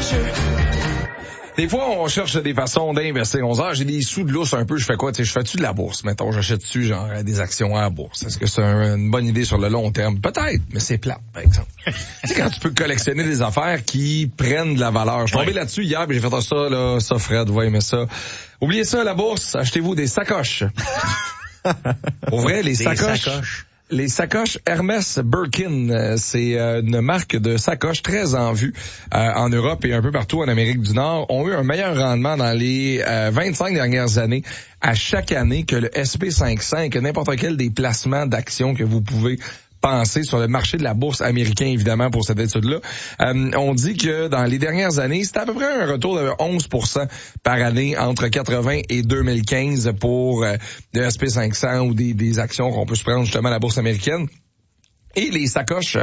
Des fois, on cherche des façons d'investir. On se dit, j'ai des sous de lousse un peu, je fais quoi? Tu sais, je fais-tu de la bourse? Mettons, j'achète-tu, genre, des actions à la bourse. Est-ce que c'est une bonne idée sur le long terme? Peut-être, mais c'est plate, par exemple. Tu sais, quand tu peux collectionner des affaires qui prennent de la valeur. Je suis tombé là-dessus hier, puis j'ai fait ça, là, ça, Fred, va aimer ça. Oubliez ça, la bourse, achetez-vous des sacoches. Pour vrai, les sacoches. Les sacoches Hermès Birkin, c'est une marque de sacoches très en vue en Europe et un peu partout en Amérique du Nord, ont eu un meilleur rendement dans les 25 dernières années à chaque année que le SP500 et que n'importe quel des placements d'actions que vous pouvez penser sur le marché de la bourse américain, évidemment, pour cette étude-là. On dit que dans les dernières années, c'était à peu près un retour de 11% par année entre 80 et 2015 pour le SP500 ou des actions qu'on peut se prendre justement à la bourse américaine. Et les sacoches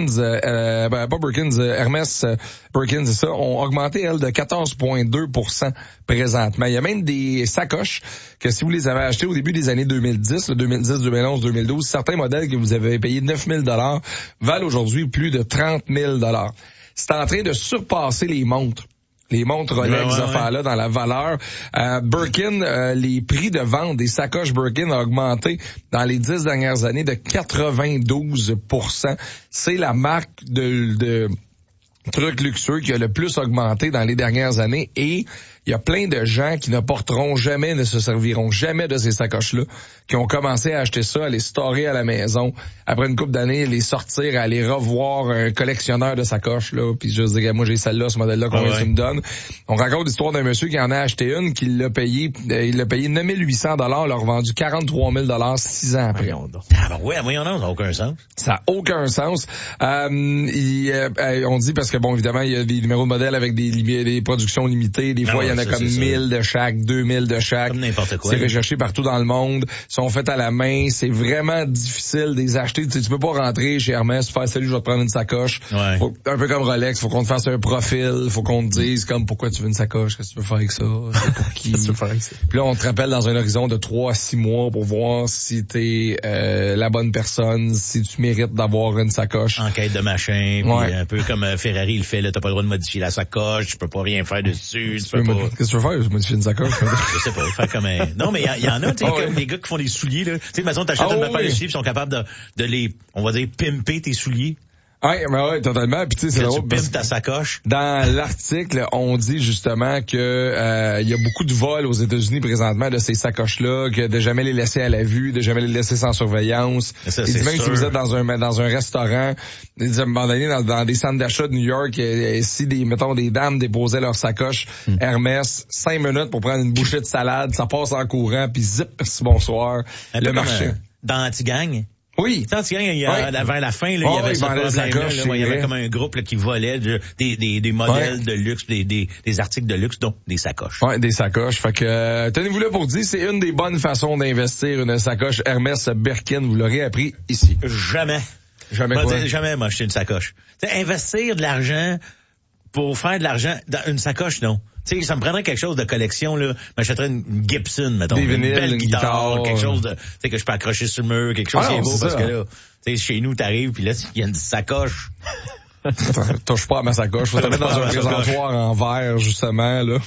Hermès Birkin, c'est ça, ont augmenté, elles, de 14,2% présentement. Il y a même des sacoches que si vous les avez achetées au début des années 2010, 2010, 2011, 2012, certains modèles que vous avez payé 9 000 $ valent aujourd'hui plus de 30 000 $. C'est en train de surpasser les montres. Les montres Rolex, affaires-là, dans la valeur. Birkin, les prix de vente des sacoches Birkin ont augmenté dans les 10 dernières années de 92%. C'est la marque de trucs luxueux qui a le plus augmenté dans les dernières années et il y a plein de gens qui ne porteront jamais, ne se serviront jamais de ces sacoches-là, qui ont commencé à acheter ça, à les storer à la maison, après une couple d'années, les sortir, à aller revoir un collectionneur de sacoches, là, puis je dis, moi j'ai celle-là, ce modèle-là, combien tu me donnes? On raconte l'histoire d'un monsieur qui en a acheté une, qui l'a payé 9 800 $, l'a revendu 43 000 $ 6 ans après. Ah ben oui, voyons donc, ça n'a aucun sens. Ça n'a aucun sens. On dit, parce que bon, évidemment, il y a des numéros de modèles avec des productions limitées, des fois, il y en a comme 1000 de chaque, 2000 de chaque. Comme n'importe quoi. C'est recherché partout dans le monde. Sont faites à la main. C'est vraiment difficile de les acheter. Tu peux pas rentrer chez Hermès, faire salut, je vais te prendre une sacoche. Ouais. Un peu comme Rolex, faut qu'on te fasse un profil, faut qu'on te dise comme pourquoi tu veux une sacoche, qu'est-ce que tu veux faire avec ça, c'est pour qui. Qu'est-ce que tu veux faire avec ça? Puis là, on te rappelle dans un horizon de 3 à 6 mois pour voir si t'es la bonne personne, si tu mérites d'avoir une sacoche. Enquête de machin, puis un peu comme Ferrari il fait, là, t'as pas le droit de modifier la sacoche, tu peux pas rien faire dessus, tu peux pas. Qu'est-ce que tu veux faire? Modifier une sacoche? Je sais pas, faire comme un... Non, mais il y en a, tu sais, comme les gars qui font des souliers, là. Tu sais, de toute façon, t'achètes une paire de souliers, puis ils sont capables de les, on va dire, pimper tes souliers. Ouais, totalement. Puis tu sais, c'est drôle. Tu pimpes ta sacoche. Dans l'article, on dit justement que il y a beaucoup de vols aux États-Unis présentement de ces sacoches-là, que de jamais les laisser à la vue, de jamais les laisser sans surveillance. Ça, il dit même sûr. si vous êtes dans un restaurant, il dit à un moment donné dans des centres d'achat de New York, si des dames déposaient leur sacoche Hermès, 5 minutes pour prendre une bouchée de salade, ça passe en courant, puis zip, merci, bonsoir, le marché. Dans Antigang. Oui. Vers la fin, là, il y avait ce problème-là. Il y avait comme un groupe là, qui volait des modèles de luxe, des articles de luxe, donc des sacoches. Ouais, des sacoches. Fait que tenez-vous là pour dire, c'est une des bonnes façons d'investir, une sacoche Hermès Birkin. Vous l'aurez appris ici. Jamais m'acheter une sacoche. T'sais, investir de l'argent pour faire de l'argent dans une sacoche, non. Tu sais, ça me prendrait quelque chose de collection, là. M'achèterais une Gibson, mettons. Des vinyles, une belle guitare, quelque chose de, tu sais, que je peux accrocher sur le mur, quelque chose qui est beau, parce que là, tu sais, chez nous, t'arrives, puis là, il y a une sacoche. Touche pas à ma sacoche, faut te mettre dans un présentoir en verre, justement, là.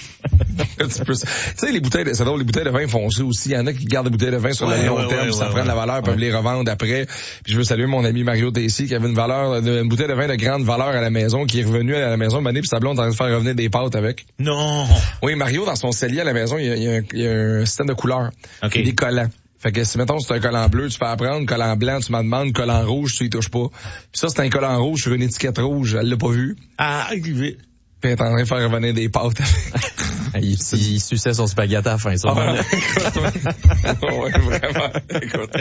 Tu sais, les bouteilles, c'est drôle, les bouteilles de vin foncées aussi. Il y en a qui gardent des bouteilles de vin sur le long terme, ça prend de la valeur, peuvent les revendre après. Puis je veux saluer mon ami Mario Tessier, qui avait une bouteille de vin de grande valeur à la maison, qui est revenu à la maison une année, puis sa blonde est en train de faire revenir des pâtes avec. Non! Oui, Mario, dans son cellier à la maison, il y a un système de couleurs. Okay. Des collants. Fait que si, mettons, c'est un collant bleu, tu fais apprendre, collant blanc, tu m'en demandes, collant rouge, tu y touches pas. Puis ça, c'est un collant rouge sur une étiquette rouge, elle l'a pas vu. Ah, puis elle est en train de faire revenir des pâtes. Il suçait son spaghetti à la fin, ça. Ouais, vraiment. Écoute,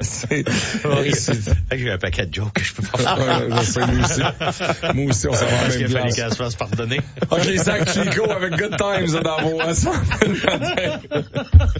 j'ai un paquet de jokes que je peux pas faire. Je sais, moi aussi, on s'en va même qu'il fallait qu'elle se fasse pardonner. OK, Zach Chico avec Good Times dans vos